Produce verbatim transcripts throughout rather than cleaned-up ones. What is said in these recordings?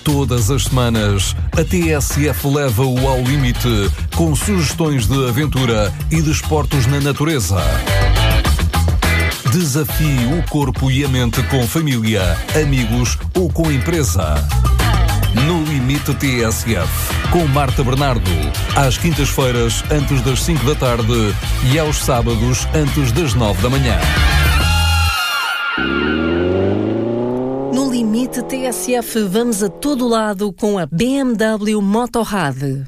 Todas as semanas, a T S F leva-o ao limite, com sugestões de aventura e desportos na natureza. Desafie o corpo e a mente com família, amigos ou com empresa. No Limite T S F, com Marta Bernardo, às quintas-feiras antes das cinco da tarde e aos sábados antes das nove da manhã. No Limite T S F vamos a todo lado com a B M W Motorrad.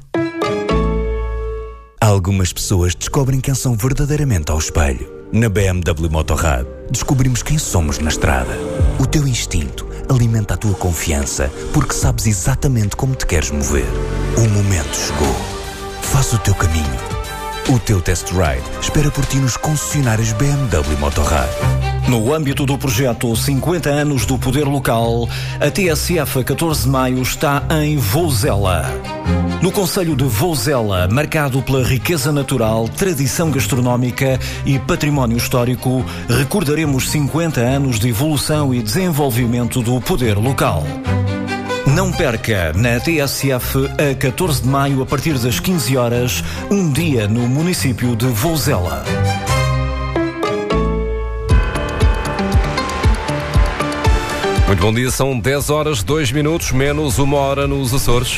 Algumas pessoas descobrem quem são verdadeiramente ao espelho. Na B M W Motorrad, descobrimos quem somos na estrada. O teu instinto alimenta a tua confiança, porque sabes exatamente como te queres mover. O momento chegou. Faz o teu caminho. O teu test ride espera por ti nos concessionários B M W Motorrad. No âmbito do projeto cinquenta anos do Poder Local, a T S F a catorze de maio está em Vouzela. No concelho de Vouzela, marcado pela riqueza natural, tradição gastronómica e património histórico, recordaremos cinquenta anos de evolução e desenvolvimento do Poder Local. Não perca, na T S F, a catorze de maio, a partir das quinze horas, um dia no município de Vouzela. Muito bom dia, são dez horas, dois minutos, menos uma hora nos Açores.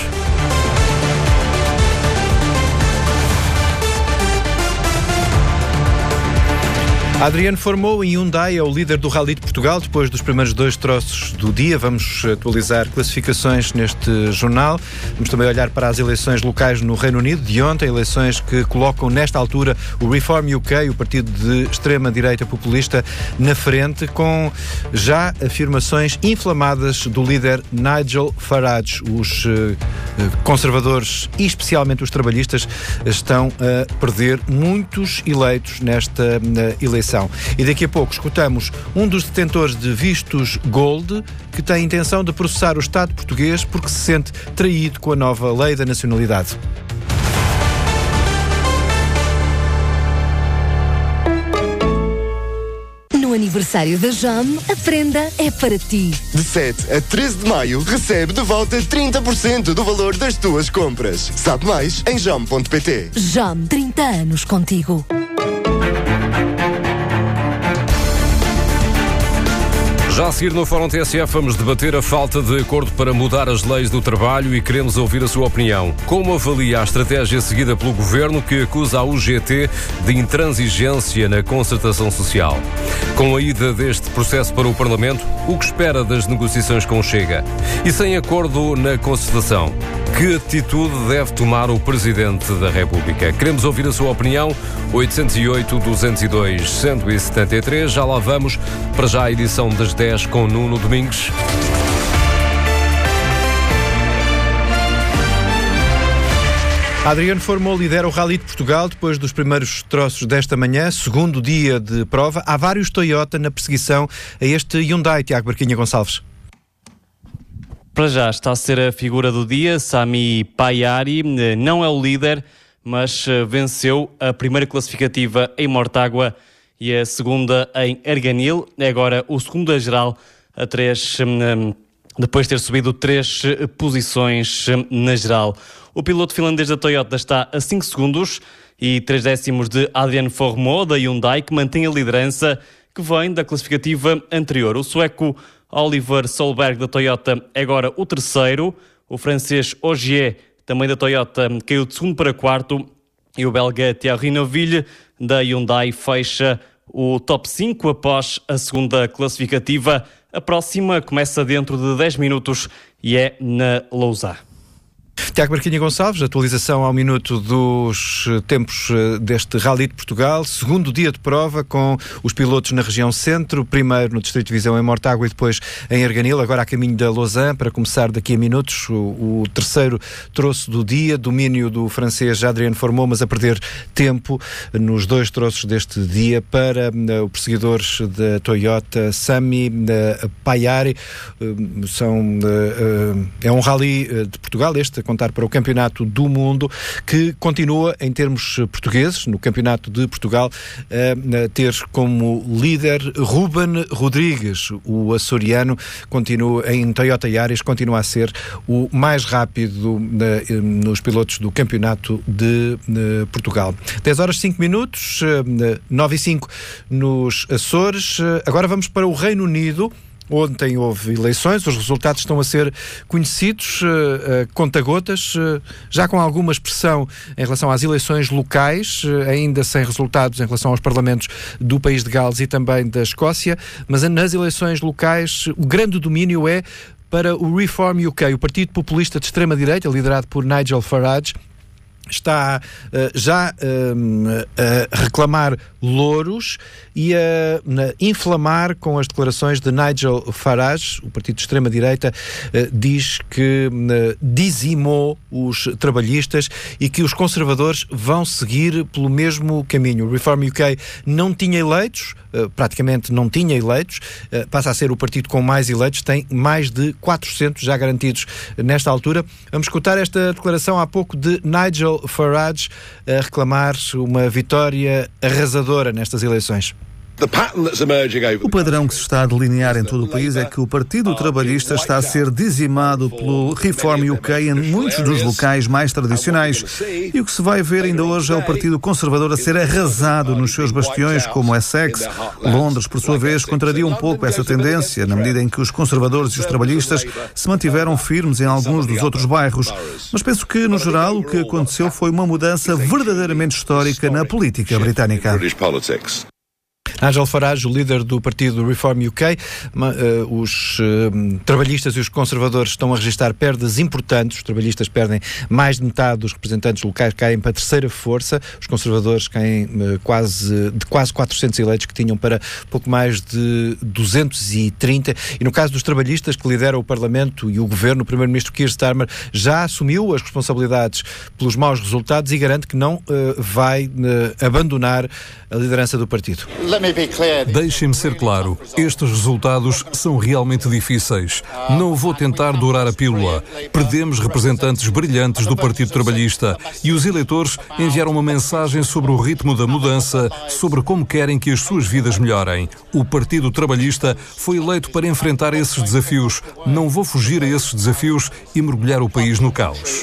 Adriano Formou, em Hyundai, é o líder do Rally de Portugal, depois dos primeiros dois troços do dia. Vamos atualizar classificações neste jornal. Vamos também olhar para as eleições locais no Reino Unido de ontem, eleições que colocam nesta altura o Reform U K, o partido de extrema-direita populista, na frente, com já afirmações inflamadas do líder Nigel Farage. Os uh, conservadores, e especialmente os trabalhistas, estão a perder muitos eleitos nesta uh, eleição. E daqui a pouco escutamos um dos detentores de vistos Gold, que tem a intenção de processar o Estado português porque se sente traído com a nova lei da nacionalidade. No aniversário da Jam, a prenda é para ti. De sete a treze de maio, recebe de volta trinta por cento do valor das tuas compras. Sabe mais em jam ponto pt. Jam, trinta anos contigo. Já a seguir no Fórum T S F vamos debater a falta de acordo para mudar as leis do trabalho e queremos ouvir a sua opinião. Como avalia a estratégia seguida pelo Governo, que acusa a U G T de intransigência na concertação social? Com a ida deste processo para o Parlamento, o que espera das negociações com o Chega? E sem acordo na concertação, que atitude deve tomar o Presidente da República? Queremos ouvir a sua opinião. oitocentos e oito, duzentos e dois, cento e setenta e três. Já lá vamos. Para já a edição das dez com Nuno Domingues. Adriano Formou lidera o Rally de Portugal depois dos primeiros troços desta manhã, segundo dia de prova. Há vários Toyota na perseguição a este Hyundai, Tiago Barquinha Gonçalves. Para já está a ser a figura do dia. Sami Payari não é o líder, mas venceu a primeira classificativa em Mortágua e a segunda em Arganil. É agora o segundo da geral, a três, depois de ter subido três posições na geral. O piloto finlandês da Toyota está a cinco segundos e três décimos de Adriano Formou, da Hyundai, que mantém a liderança que vem da classificativa anterior. O sueco Oliver Solberg, da Toyota, é agora o terceiro. O francês Ogier, também da Toyota, caiu de segundo para quarto. E o belga Thierry Neuville, da Hyundai, fecha o top cinco após a segunda classificativa. A próxima começa dentro de dez minutos e é na Lousã. Tiago Barquinha Gonçalves, atualização ao minuto dos tempos deste Rally de Portugal, segundo dia de prova com os pilotos na região centro, primeiro no Distrito de Viseu em Mortágua e depois em Arganil, agora a caminho da Lausanne, para começar daqui a minutos o, o terceiro troço do dia, domínio do francês Adriano Formou, mas a perder tempo nos dois troços deste dia para uh, o perseguidor da Toyota, Sami uh, Payari. Uh, são, uh, uh, é um Rally de Portugal este, a contar apontar para o Campeonato do Mundo, que continua, em termos portugueses, no Campeonato de Portugal, a ter como líder Ruben Rodrigues. O açoriano continua, em Toyota Yaris, continua a ser o mais rápido nos pilotos do Campeonato de Portugal. dez horas e cinco minutos, nove e cinco nos Açores. Agora vamos para o Reino Unido. Ontem houve eleições, os resultados estão a ser conhecidos, uh, uh, conta-gotas, uh, já com alguma expressão em relação às eleições locais, uh, ainda sem resultados em relação aos parlamentos do país de Gales e também da Escócia, mas nas eleições locais o grande domínio é para o Reform U K, o partido populista de extrema-direita, liderado por Nigel Farage, está uh, já uh, a reclamar louros e a uh, inflamar com as declarações de Nigel Farage. O partido de extrema-direita uh, diz que uh, dizimou os trabalhistas e que os conservadores vão seguir pelo mesmo caminho. O Reform U K não tinha eleitos, uh, praticamente não tinha eleitos, uh, passa a ser o partido com mais eleitos, tem mais de quatrocentos já garantidos nesta altura. Vamos escutar esta declaração há pouco de Nigel Farage a reclamar uma vitória arrasadora nestas eleições. O padrão que se está a delinear em todo o país é que o Partido Trabalhista está a ser dizimado pelo Reform U K em muitos dos locais mais tradicionais. E o que se vai ver ainda hoje é o Partido Conservador a ser arrasado nos seus bastiões, como Essex. Londres, por sua vez, contraria um pouco essa tendência, na medida em que os conservadores e os trabalhistas se mantiveram firmes em alguns dos outros bairros. Mas penso que, no geral, o que aconteceu foi uma mudança verdadeiramente histórica na política britânica. Nigel Farage, o líder do partido Reform U K, os uh, trabalhistas e os conservadores estão a registrar perdas importantes. Os trabalhistas perdem mais de metade dos representantes locais, caem para a terceira força. Os conservadores caem uh, quase, de quase quatrocentos eleitos que tinham para pouco mais de duzentos e trinta. E no caso dos trabalhistas, que lideram o Parlamento e o Governo, o primeiro-ministro Keir Starmer já assumiu as responsabilidades pelos maus resultados e garante que não uh, vai uh, abandonar a liderança do partido. Deixem-me ser claro, estes resultados são realmente difíceis. Não vou tentar dourar a pílula. Perdemos representantes brilhantes do Partido Trabalhista e os eleitores enviaram uma mensagem sobre o ritmo da mudança, sobre como querem que as suas vidas melhorem. O Partido Trabalhista foi eleito para enfrentar esses desafios. Não vou fugir a esses desafios e mergulhar o país no caos.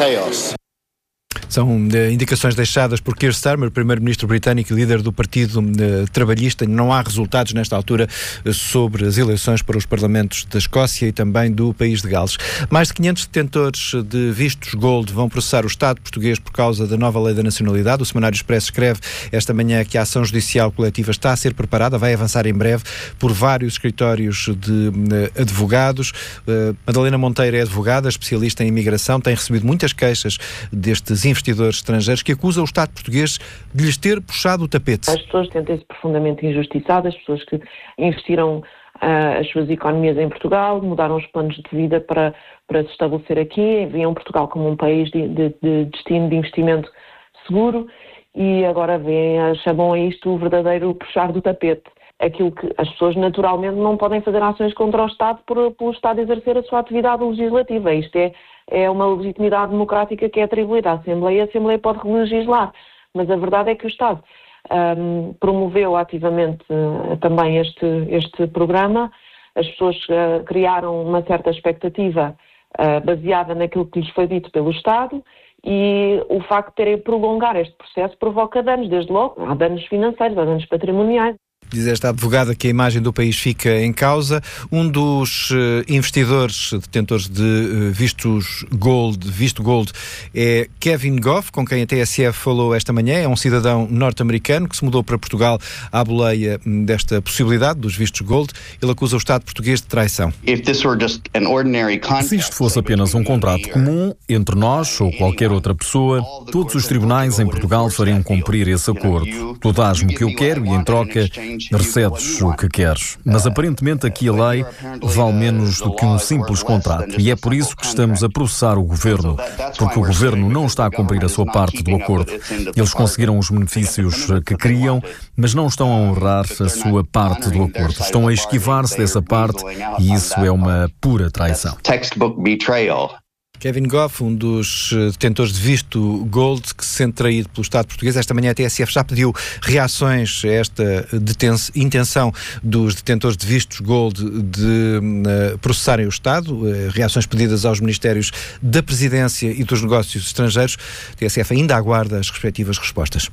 São uh, indicações deixadas por Keir Starmer, primeiro-ministro britânico e líder do Partido uh, Trabalhista. Não há resultados nesta altura uh, sobre as eleições para os parlamentos da Escócia e também do país de Gales. Mais de quinhentos detentores de vistos Gold vão processar o Estado português por causa da nova lei da nacionalidade. O Semanário Expresso escreve esta manhã que a ação judicial coletiva está a ser preparada, vai avançar em breve por vários escritórios de uh, advogados. Uh, Madalena Monteiro é advogada, especialista em imigração, tem recebido muitas queixas destes investidores estrangeiros que acusam o Estado português de lhes ter puxado o tapete. As pessoas sentem-se profundamente injustiçadas, as pessoas que investiram uh, as suas economias em Portugal, mudaram os planos de vida para, para se estabelecer aqui, viam Portugal como um país de, de, de destino de investimento seguro e agora veem, chamam a isto o verdadeiro puxar do tapete. Aquilo que as pessoas naturalmente não podem fazer ações contra o Estado por, pelo Estado exercer a sua atividade legislativa. Isto é É uma legitimidade democrática que é atribuída à Assembleia. A Assembleia pode legislar, mas a verdade é que o Estado um, promoveu ativamente uh, também este, este programa. As pessoas uh, criaram uma certa expectativa uh, baseada naquilo que lhes foi dito pelo Estado e o facto de terem prolongar este processo provoca danos, desde logo. Há danos financeiros, há danos patrimoniais. Diz esta advogada que a imagem do país fica em causa. Um dos uh, investidores, detentores de uh, vistos Gold, visto Gold, é Kevin Goff, com quem a T S F falou esta manhã. É um cidadão norte-americano que se mudou para Portugal à boleia desta possibilidade dos vistos Gold. Ele acusa o Estado português de traição. Se isto fosse apenas um contrato comum entre nós ou qualquer outra pessoa, todos os tribunais em Portugal fariam cumprir esse acordo. Tu dás-me o que eu quero e, em troca, recebes o que queres. Mas aparentemente aqui a lei vale menos do que um simples contrato e é por isso que estamos a processar o Governo, porque o Governo não está a cumprir a sua parte do acordo. Eles conseguiram os benefícios que queriam, mas não estão a honrar a sua parte do acordo. Estão a esquivar-se dessa parte e isso é uma pura traição. Kevin Goff, um dos detentores de visto Gold que se sente traído pelo Estado português. Esta manhã a T S F já pediu reações a esta deten- intenção dos detentores de vistos Gold de uh, processarem o Estado, uh, reações pedidas aos Ministérios da Presidência e dos Negócios Estrangeiros. A T S F ainda aguarda as respectivas respostas.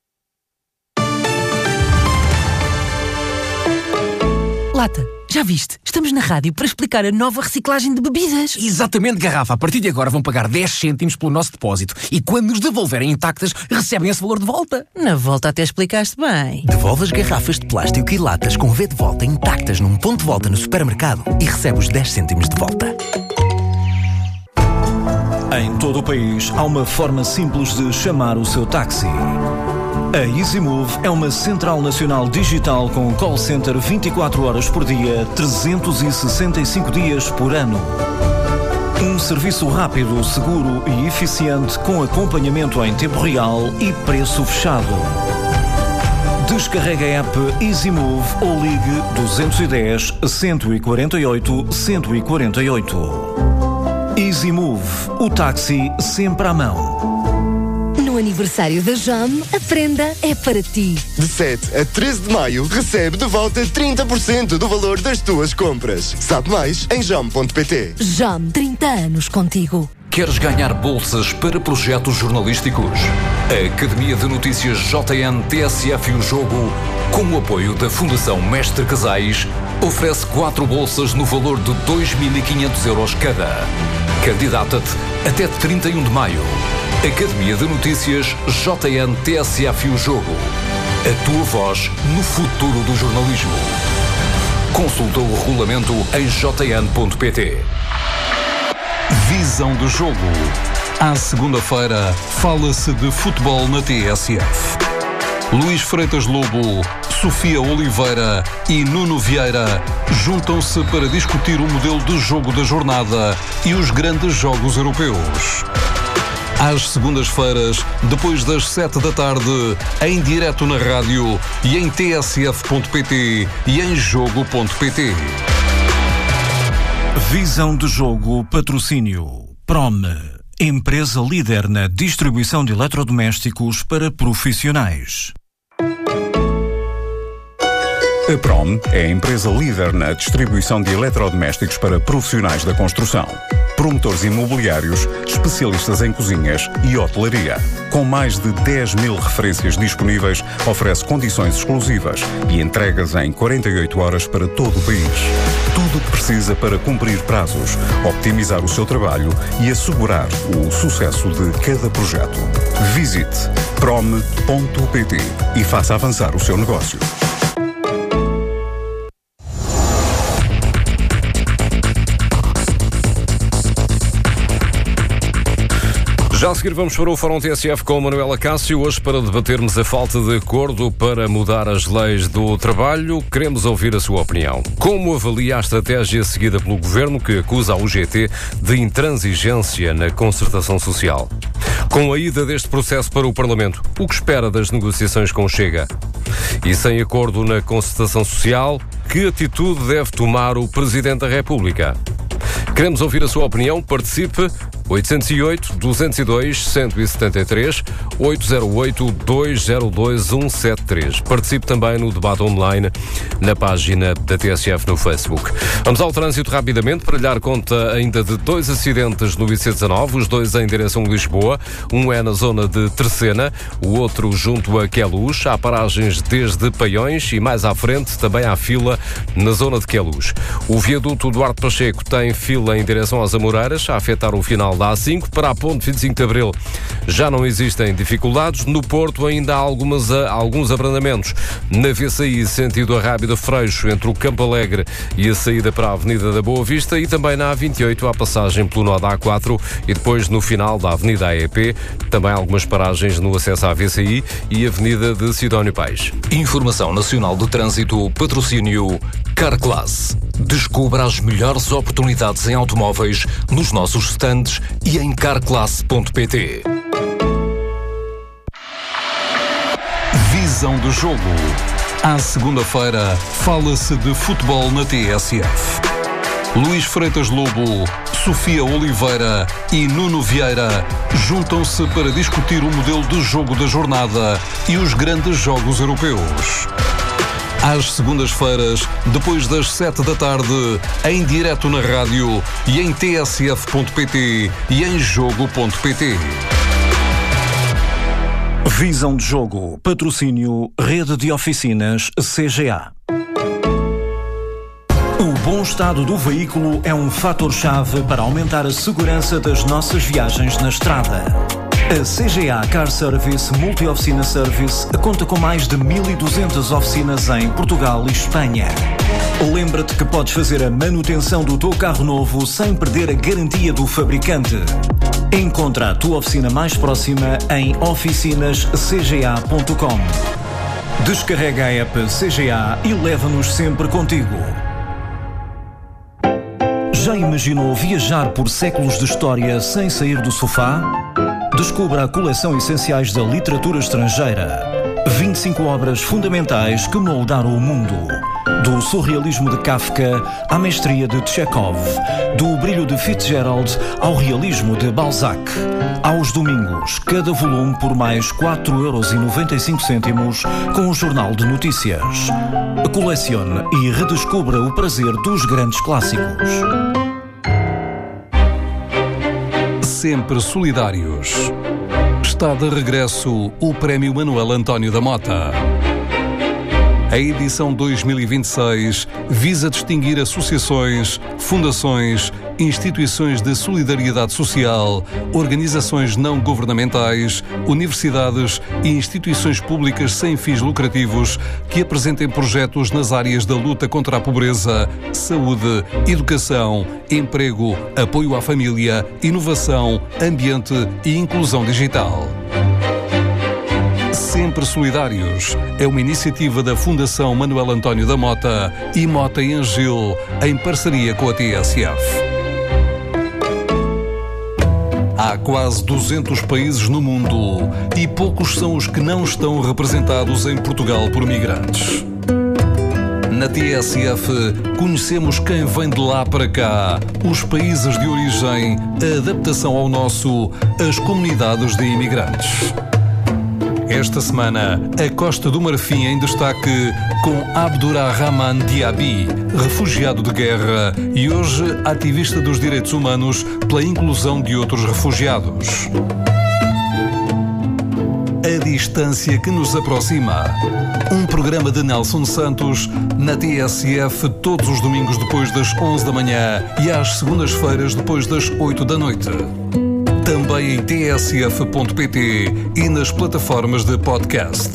Lata, já viste? Estamos na rádio para explicar a nova reciclagem de bebidas. Exatamente, Garrafa. A partir de agora vão pagar dez cêntimos pelo nosso depósito e quando nos devolverem intactas, recebem esse valor de volta. Na volta até explicaste bem. Devolve as garrafas de plástico e latas com V de volta intactas num ponto de volta no supermercado e recebe os dez cêntimos de volta. Em todo o país, há uma forma simples de chamar o seu táxi. A EasyMove é uma central nacional digital com call center vinte e quatro horas por dia, trezentos e sessenta e cinco dias por ano. Um serviço rápido, seguro e eficiente com acompanhamento em tempo real e preço fechado. Descarregue a app EasyMove ou ligue dois um zero, um quatro oito, um quatro oito. EasyMove, o táxi sempre à mão. No aniversário da Jam, a prenda é para ti. De sete a treze de maio, recebe de volta trinta por cento do valor das tuas compras. Sabe mais em jam ponto pt. Jam, trinta anos contigo. Queres ganhar bolsas para projetos jornalísticos? A Academia de Notícias J N T S F e o Jogo, com o apoio da Fundação Mestre Casais, oferece quatro bolsas no valor de dois mil e quinhentos euros cada. Candidata-te até trinta e um de maio. Academia de Notícias J N T S F e o Jogo. A tua voz no futuro do jornalismo. Consulta o regulamento em j n ponto p t. Visão do jogo. À segunda-feira, fala-se de futebol na T S F. Luís Freitas Lobo, Sofia Oliveira e Nuno Vieira juntam-se para discutir o modelo de jogo da jornada e os grandes jogos europeus. Às segundas-feiras, depois das sete da tarde, em direto na rádio e em t s f ponto p t e em jogo ponto p t. Visão de jogo, patrocínio. Prom, empresa líder na distribuição de eletrodomésticos para profissionais. A Prom é a empresa líder na distribuição de eletrodomésticos para profissionais da construção. Promotores imobiliários, especialistas em cozinhas e hotelaria. Com mais de dez mil referências disponíveis, oferece condições exclusivas e entregas em quarenta e oito horas para todo o país. Tudo o que precisa para cumprir prazos, optimizar o seu trabalho e assegurar o sucesso de cada projeto. Visite prom ponto p t e faça avançar o seu negócio. Já a seguir vamos para o Fórum T S F com Manuela Cássio, hoje para debatermos a falta de acordo para mudar as leis do trabalho. Queremos ouvir a sua opinião. Como avalia a estratégia seguida pelo Governo que acusa a U G T de intransigência na concertação social? Com a ida deste processo para o Parlamento, o que espera das negociações com o Chega? E sem acordo na concertação social, que atitude deve tomar o Presidente da República? Queremos ouvir a sua opinião. Participe oito zero oito, dois zero dois, um sete três, oito zero oito, dois zero dois, um sete três. Participe também no debate online na página da T S F no Facebook. Vamos ao trânsito rapidamente para lhe dar conta ainda de dois acidentes no I C dezanove, os dois em direção a Lisboa. Um é na zona de Terceira, o outro junto a Queluz. Há paragens desde Paiões e mais à frente também há fila na zona de Queluz. O viaduto Duarte Pacheco tem fila em direção às Amoreiras, a afetar o final da A cinco. Para a ponte vinte e cinco de Abril já não existem dificuldades. No Porto ainda há algumas, alguns abrandamentos. Na V C I, sentido a Rábida Freixo, entre o Campo Alegre e a saída para a Avenida da Boa Vista, e também na A vinte e oito, a passagem pelo nó da A quatro e depois no final da Avenida A E P. Também há algumas paragens no acesso à V C I e Avenida de Sidónio Pais. Informação Nacional de Trânsito, patrocínio Carclass. Descubra as melhores oportunidades em automóveis nos nossos stands e em carclass ponto p t. Visão do jogo. À segunda-feira, fala-se de futebol na T S F. Luís Freitas Lobo, Sofia Oliveira e Nuno Vieira juntam-se para discutir o modelo de jogo da jornada e os grandes jogos europeus. Às segundas-feiras, depois das sete da tarde, em direto na rádio e em t s f ponto p t e em jogo ponto p t. Visão de Jogo, patrocínio Rede de Oficinas C G A. O bom estado do veículo é um fator-chave para aumentar a segurança das nossas viagens na estrada. A C G A Car Service Multi-Oficina Service conta com mais de mil e duzentas oficinas em Portugal e Espanha. Lembra-te que podes fazer a manutenção do teu carro novo sem perder a garantia do fabricante. Encontra a tua oficina mais próxima em oficinas c g a ponto com. Descarrega a app C G A e leva-nos sempre contigo. Já imaginou viajar por séculos de história sem sair do sofá? Descubra a coleção Essenciais da Literatura Estrangeira. vinte e cinco obras fundamentais que moldaram o mundo. Do surrealismo de Kafka à mestria de Chekhov. Do brilho de Fitzgerald ao realismo de Balzac. Aos domingos, cada volume por mais quatro euros e noventa e cinco cêntimos com o Jornal de Notícias. Colecione e redescubra o prazer dos grandes clássicos. Sempre solidários. Está de regresso o Prémio Manuel António da Mota. A edição dois mil e vinte e seis visa distinguir associações, fundações, instituições de solidariedade social, organizações não governamentais, universidades e instituições públicas sem fins lucrativos que apresentem projetos nas áreas da luta contra a pobreza, saúde, educação, emprego, apoio à família, inovação, ambiente e inclusão digital. Sempre Solidários é uma iniciativa da Fundação Manuel António da Mota e Mota e Angil, em parceria com a T S F. Há quase duzentos países no mundo e poucos são os que não estão representados em Portugal por migrantes. Na T S F, conhecemos quem vem de lá para cá, os países de origem, a adaptação ao nosso, as comunidades de imigrantes. Esta semana, a Costa do Marfim em destaque com Abdurrahman Diaby, refugiado de guerra e hoje ativista dos direitos humanos pela inclusão de outros refugiados. A distância que nos aproxima. Um programa de Nelson Santos na T S F todos os domingos depois das onze da manhã e às segundas-feiras depois das oito da noite. Também em t s f ponto p t e nas plataformas de podcast.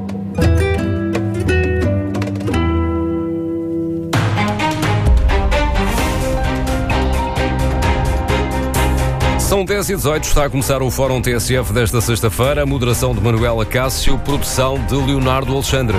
São dez e dezoito, está a começar o Fórum T S F desta sexta-feira. Moderação de Manuela Cássio, produção de Leonardo Alexandre.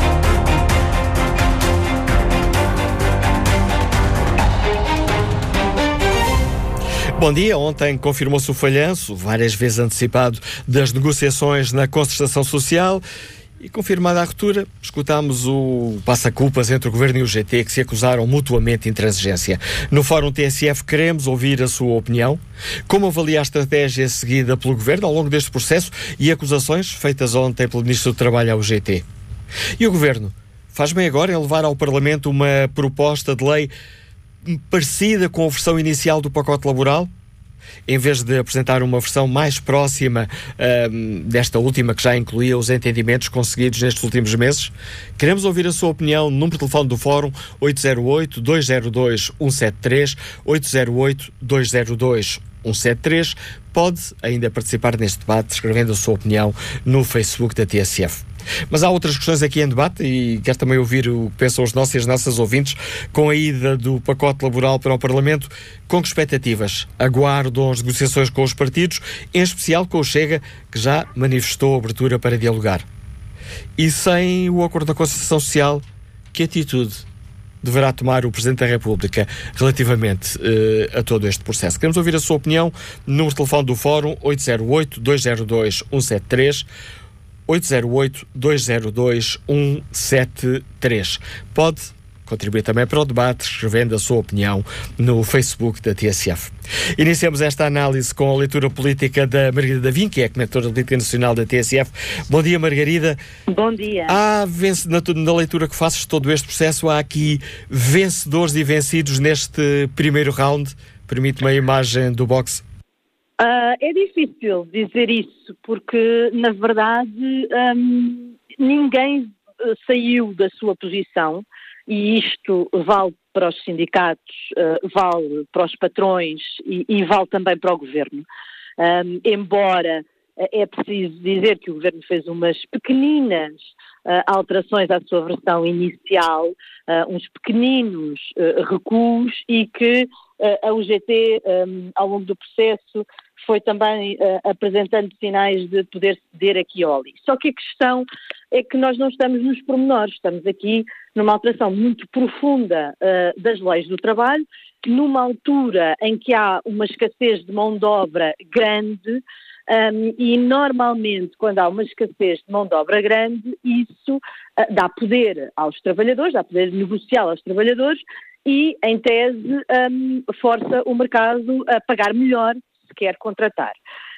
Bom dia. Ontem confirmou-se o falhanço, várias vezes antecipado, das negociações na concertação social e confirmada a ruptura, escutámos o passa-culpas entre o Governo e o G T, que se acusaram mutuamente de intransigência. No Fórum T S F queremos ouvir a sua opinião. Como avalia a estratégia seguida pelo Governo ao longo deste processo e acusações feitas ontem pelo Ministro do Trabalho ao G T? E o Governo faz bem agora em levar ao Parlamento uma proposta de lei parecida com a versão inicial do pacote laboral, em vez de apresentar uma versão mais próxima um, desta última, que já incluía os entendimentos conseguidos nestes últimos meses? Queremos ouvir a sua opinião. Número de telefone do Fórum oito zero oito, dois zero dois, um sete três, oito zero oito, dois zero dois, um sete três. Pode ainda participar neste debate escrevendo a sua opinião no Facebook da T S F. Mas há outras questões aqui em debate e quero também ouvir o que pensam os nossos e as nossas ouvintes com a ida do pacote laboral para o Parlamento. Com que expectativas aguardam as negociações com os partidos, em especial com o Chega, que já manifestou abertura para dialogar? E sem o acordo da concertação social, que atitude deverá tomar o Presidente da República relativamente uh, a todo este processo? Queremos ouvir a sua opinião. Número de telefone do Fórum oito zero oito, dois zero dois, um sete três, oito zero oito, dois zero dois, um sete três. Pode contribuir também para o debate, escrevendo a sua opinião no Facebook da T S F. Iniciamos esta análise com a leitura política da Margarida Davim, que é a comentadora política nacional da T S F. Bom dia, Margarida. Bom dia. Há, na, na leitura que faças de todo este processo, há aqui vencedores e vencidos neste primeiro round? Permite-me a imagem do boxe. Uh, é difícil dizer isso, porque, na verdade, um, ninguém saiu da sua posição, e isto vale para os sindicatos, uh, vale para os patrões e, e vale também para o governo. Um, embora uh, é preciso dizer que o governo fez umas pequeninas uh, alterações à sua versão inicial, uh, uns pequeninos uh, recuos, e que uh, a U G T, um, ao longo do processo, foi também uh, apresentando sinais de poder ceder aqui ou ali. Só que a questão é que nós não estamos nos pormenores, estamos aqui numa alteração muito profunda uh, das leis do trabalho, numa altura em que há uma escassez de mão de obra grande, um, e normalmente quando há uma escassez de mão de obra grande, isso uh, dá poder aos trabalhadores, dá poder negocial aos trabalhadores e, em tese, um, força o mercado a pagar melhor se quer contratar.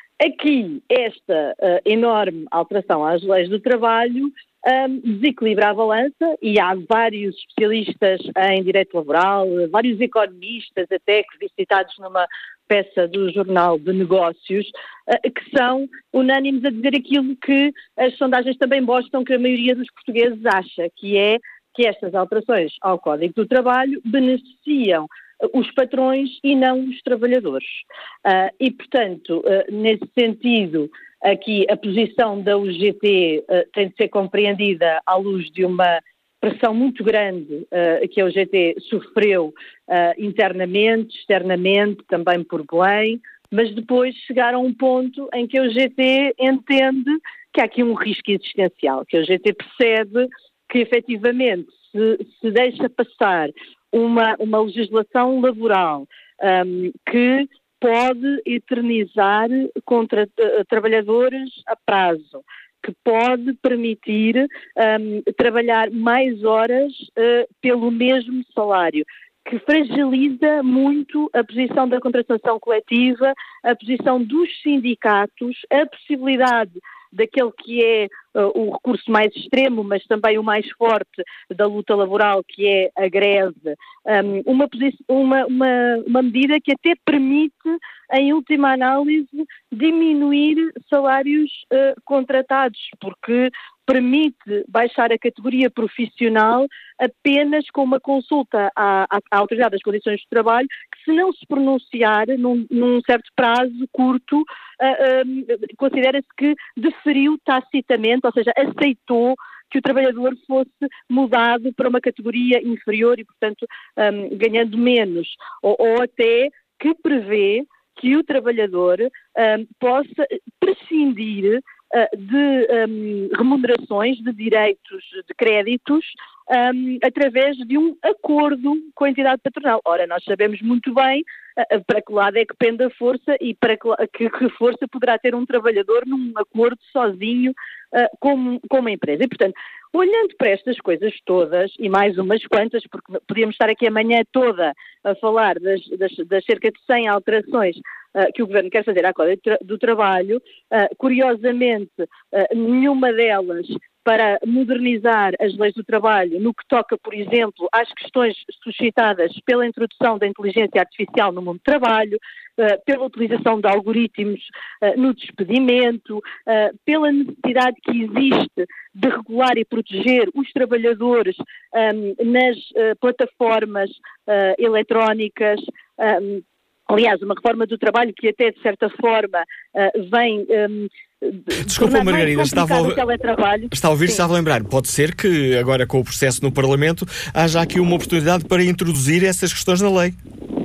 Aqui, esta uh, enorme alteração às leis do trabalho um, desequilibra a balança, e há vários especialistas em direito laboral, vários economistas até, que vi citados numa peça do Jornal de Negócios, uh, que são unânimes a dizer aquilo que as sondagens também mostram que a maioria dos portugueses acha, que é que estas alterações ao Código do Trabalho beneficiam os patrões e não os trabalhadores. Uh, e, portanto, uh, nesse sentido, aqui a posição da U G T uh, tem de ser compreendida à luz de uma pressão muito grande uh, que a U G T sofreu uh, internamente, externamente, também por Belém, mas depois chegaram a um ponto em que a U G T entende que há aqui um risco existencial, que a U G T percebe que, efetivamente, se, se deixa passar Uma, uma legislação laboral um, que pode eternizar contra uh, trabalhadores a prazo, que pode permitir um, trabalhar mais horas uh, pelo mesmo salário, que fragiliza muito a posição da contratação coletiva, a posição dos sindicatos, a possibilidade daquele que é uh, o recurso mais extremo, mas também o mais forte da luta laboral, que é a greve, um, uma, uma, uma, uma medida que até permite, em última análise, diminuir salários uh, contratados, porque permite baixar a categoria profissional apenas com uma consulta à, à, à Autoridade das Condições de Trabalho, que, se não se pronunciar num, num certo prazo curto, uh, um, considera-se que deferiu tacitamente, ou seja, aceitou que o trabalhador fosse mudado para uma categoria inferior e, portanto, um, ganhando menos, ou, ou até que prevê que o trabalhador um, possa prescindir uh, de um, remunerações, de direitos, de créditos, um, através de um acordo com a entidade patronal. Ora, nós sabemos muito bem uh, para que lado é que pende a força e para que, que, que força poderá ter um trabalhador num acordo sozinho uh, com, com uma empresa. E, portanto, olhando para estas coisas todas, e mais umas quantas, porque podíamos estar aqui a manhã toda a falar das, das, das cerca de cem alterações uh, que o Governo quer fazer à Código do Trabalho, uh, curiosamente, uh, nenhuma delas para modernizar as leis do trabalho no que toca, por exemplo, às questões suscitadas pela introdução da inteligência artificial no mundo do trabalho, uh, pela utilização de algoritmos uh, no despedimento, uh, pela necessidade que existe de regular e proteger os trabalhadores um, nas uh, plataformas uh, eletrónicas. Um, aliás, uma reforma do trabalho que até, de certa forma, uh, vem... Um, Desculpa, Margarida, estava a, está a ouvir, Sim. estava a lembrar. Pode ser que agora, com o processo no Parlamento, haja aqui uma oportunidade para introduzir essas questões na lei.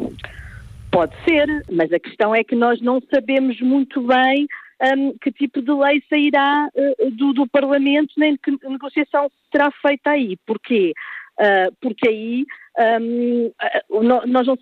Pode ser, mas a questão é que nós não sabemos muito bem um, que tipo de lei sairá uh, do, do Parlamento, nem que negociação será feita aí. Porquê? Uh, porque aí um, uh, nós não